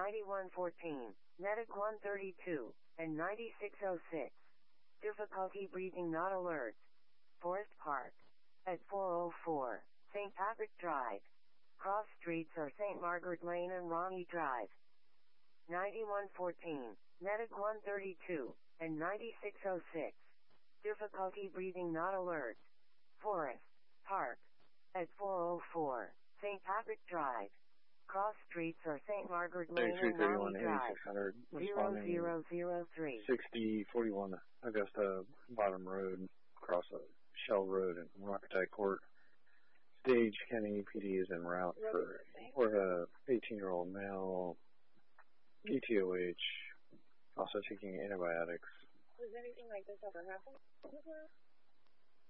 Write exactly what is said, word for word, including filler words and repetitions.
ninety-one fourteen, Medic one thirty-two, and ninety-six oh six. Difficulty breathing not alert. Forest Park. At four oh four, Saint Patrick Drive. Cross streets are Saint Margaret Lane and Ronnie Drive. ninety-one fourteen, Medic one thirty-two, and ninety-six oh six. Difficulty breathing not alert. Forest Park. At four oh four, Saint Patrick Drive. Cross streets are Saint Margaret Lane and Ronnie Drive. zero zero zero three. sixty forty-one Augusta Bottom Road, across a Shell Road in Rocketite Court. Stage County P D is en route for, for a eighteen-year-old male, E T O H, also taking antibiotics. Has anything like this ever happened before?